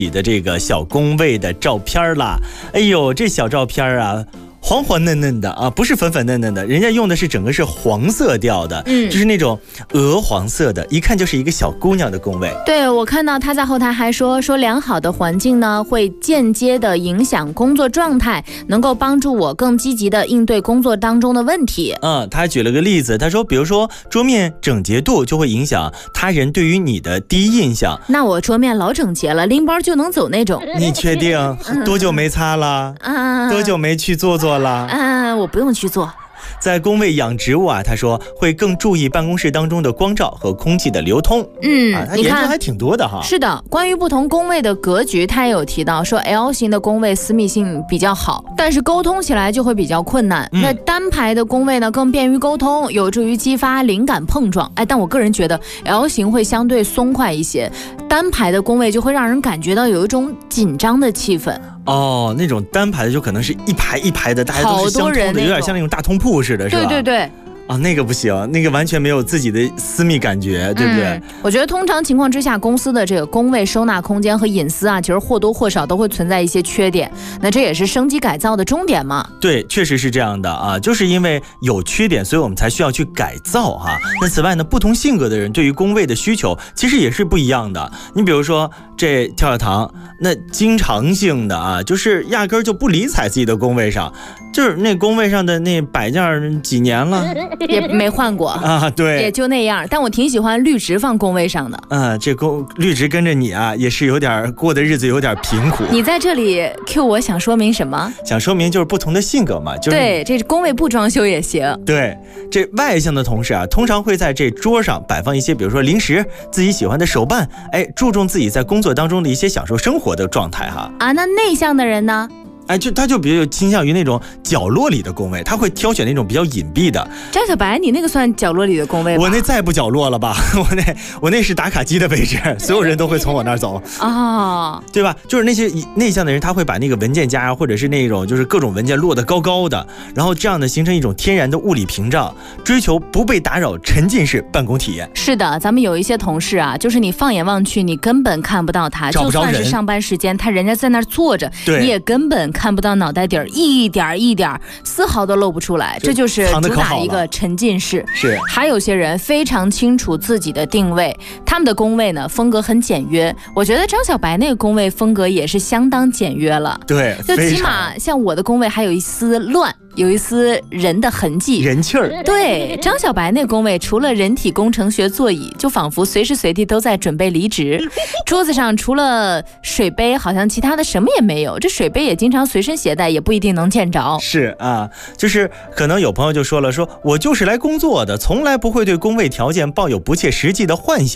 你的这个小工位的照片啦。哎呦，这小照片啊，黄黄嫩嫩的啊，不是粉粉嫩嫩的，人家用的是整个是黄色调的，就是那种鹅黄色的，一看就是一个小姑娘的工位。 对，我看到他在后台还说良好的环境呢，会间接的影响工作状态，能够帮助我更积极的应对工作当中的问题。 他还举了个例子，他说，比如说桌面整洁度就会影响他人对于你的第一印象。 那我桌面老整洁了，拎包就能走那种。 你确定？多久没擦了？多久没去做了？ 我不用去做。 在工位养植物啊，他说会更注意办公室当中的光照和空气的流通。他研究还挺多的哈。 是的，关于不同工位的格局，他也有提到说 L 型的工位私密性比较好，但是沟通起来就会比较困难。那单排的工位呢，更便于沟通，有助于激发灵感碰撞。但我个人觉得 L 型会相对松快一些，单排的工位就会让人感觉到有一种紧张的气氛。 那种单排的就可能是一排一排的，大家都是相通的，有点像那种大通铺似的，是吧？ 对对对。 那个不行，那个完全没有自己的私密感觉，对不对？ 我觉得通常情况之下，公司的这个工位收纳空间和隐私啊，其实或多或少都会存在一些缺点。那这也是升级改造的终点嘛？ 对，确实是这样的啊，就是因为有缺点，所以我们才需要去改造哈。那此外呢，不同性格的人对于工位的需求其实也是不一样的。你比如说这跳跳糖，那经常性的啊，就是压根儿就不理睬自己的工位上，就是那工位上的那摆件几年了。 也没换过啊，对， 也就那样。但我挺喜欢绿植放工位上的。 这绿植跟着你啊，也是有点过的日子有点贫苦。 你在这里 Q 我想说明什么？ 想说明就是不同的性格嘛，就是对，这工位不装修也行。 对，这外向的同事啊，通常会在这桌上摆放一些，比如说零食、自己喜欢的手办，注重自己在工作当中的一些享受生活的状态哈。 那内向的人呢？ 他就比较倾向于那种角落里的工位，他会挑选那种比较隐蔽的。 张小白，你那个算角落里的工位吧？ 我那再不角落了吧？我那是打卡机的位置，所有人都会从我那儿走对吧？就是那些内向的人，他会把那个文件夹或者是那种就是各种文件摞得高高的，然后这样的形成一种天然的物理屏障，追求不被打扰沉浸式办公体验。 是的，咱们有一些同事啊，就是你放眼望去，你根本看不到他， 找不着人， 就算是上班时间，人家在那儿坐着，你也根本看不到脑袋底儿，一点一点丝毫都露不出来，这就是主打一个沉浸式。 是， 还有些人非常清楚自己的定位，他们的工位呢风格很简约。我觉得张小白那个工位风格也是相当简约了。 对， 就起码像我的工位还有一丝乱，有一丝人的痕迹， 人气儿。 对，张小白那工位除了人体工程学座椅，就仿佛随时随地都在准备离职。桌子上除了水杯，好像其他的什么也没有。这水杯也经常随身携带，也不一定能见着。 是啊，就是可能有朋友就说了，说我就是来工作的，从来不会对工位条件抱有不切实际的幻想。